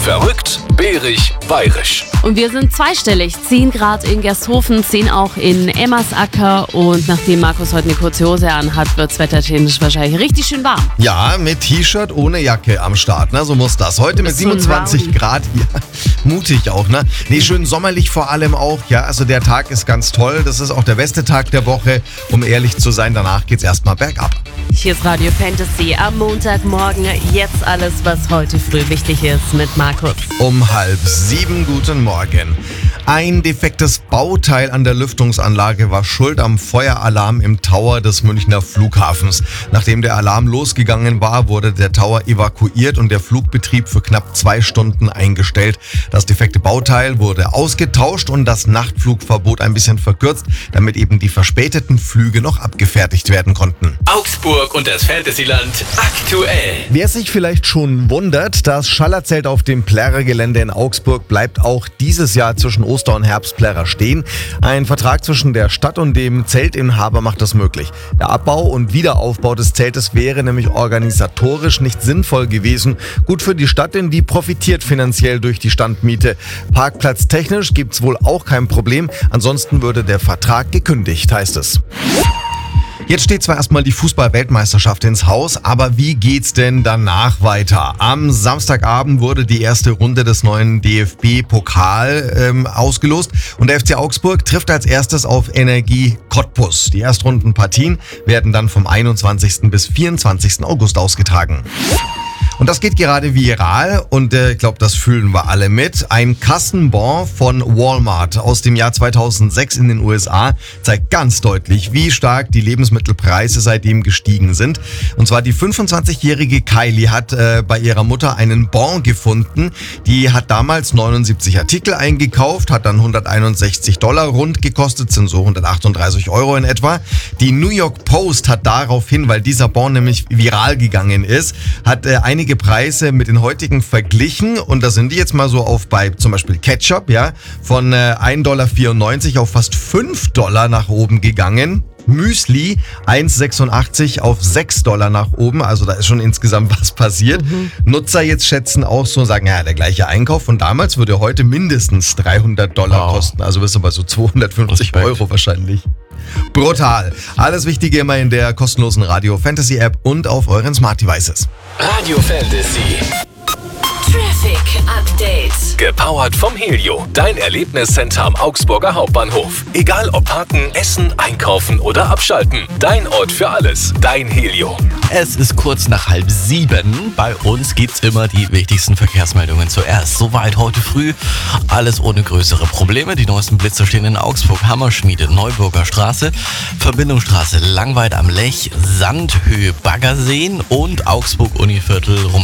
Verrückt, bärig, bayerisch. Und wir sind zweistellig. 10 Grad in Gersthofen, 10 auch in Emmersacker. Und nachdem Markus heute eine kurze Hose anhat, wird es wettertechnisch wahrscheinlich richtig schön warm. Ja, mit T-Shirt ohne Jacke am Start, ne? So muss das. Heute mit 27 Grad, ja, mutig auch, ne? Nee, schön sommerlich vor allem auch, ja. Also der Tag ist ganz toll. Das ist auch der beste Tag der Woche, um ehrlich zu sein. Danach geht's erstmal bergab. Hier ist Radio Fantasy am Montagmorgen. Jetzt alles, was heute früh wichtig ist mit Markus. Um 6:30, guten Morgen. Ein defektes Bauteil an der Lüftungsanlage war schuld am Feueralarm im Tower des Münchner Flughafens. Nachdem der Alarm losgegangen war, wurde der Tower evakuiert und der Flugbetrieb für knapp 2 Stunden eingestellt. Das defekte Bauteil wurde ausgetauscht und das Nachtflugverbot ein bisschen verkürzt, damit eben die verspäteten Flüge noch abgefertigt werden konnten. Augsburg und das Fantasyland aktuell. Wer sich vielleicht schon wundert, das Schallerzelt auf dem Plärrer-Gelände in Augsburg bleibt auch dieses Jahr zwischen Oster- und Herbstplärrer stehen. Ein Vertrag zwischen der Stadt und dem Zeltinhaber macht das möglich. Der Abbau und Wiederaufbau des Zeltes wäre nämlich organisatorisch nicht sinnvoll gewesen. Gut für die Stadt, denn die profitiert finanziell durch die Standmiete. Parkplatztechnisch gibt's wohl auch kein Problem. Ansonsten würde der Vertrag gekündigt, heißt es. Jetzt steht zwar erstmal die Fußball-Weltmeisterschaft ins Haus, aber wie geht's denn danach weiter? Am Samstagabend wurde die erste Runde des neuen DFB-Pokal ausgelost und der FC Augsburg trifft als erstes auf Energie Cottbus. Die Erstrundenpartien werden dann vom 21. bis 24. August ausgetragen. Und das geht gerade viral und ich glaube, das fühlen wir alle mit. Ein Kassenbon von Walmart aus dem Jahr 2006 in den USA zeigt ganz deutlich, wie stark die Lebensmittelpreise seitdem gestiegen sind. Und zwar die 25-jährige Kylie hat bei ihrer Mutter einen Bon gefunden. Die hat damals 79 Artikel eingekauft, hat dann $161 rund gekostet, sind so 138 € in etwa. Die New York Post hat daraufhin, weil dieser Bon nämlich viral gegangen ist, hat einige Preise mit den heutigen verglichen und da sind die jetzt mal so auf bei zum Beispiel Ketchup, ja, von $1,94 auf fast $5 nach oben gegangen. Müsli 1,86 auf $6 nach oben, also da ist schon insgesamt was passiert. Nutzer jetzt schätzen auch so und sagen, ja, der gleiche Einkauf von damals würde heute mindestens $300 kosten, also bist du bei so 250 € wahrscheinlich. Brutal. Alles Wichtige immer in der kostenlosen Radio Fantasy App und auf euren Smart Devices. Radio Fantasy. Traffic Update. Gepowert vom Helio. Dein Erlebniscenter am Augsburger Hauptbahnhof. Egal ob parken, essen, einkaufen oder abschalten. Dein Ort für alles. Dein Helio. Es ist kurz nach 6:30. Bei uns gibt's immer die wichtigsten Verkehrsmeldungen zuerst. Soweit heute früh. Alles ohne größere Probleme. Die neuesten Blitzer stehen in Augsburg, Hammerschmiede, Neuburger Straße, Verbindungsstraße Langweid am Lech, Sandhöhe, Baggerseen und Augsburg Univiertel rum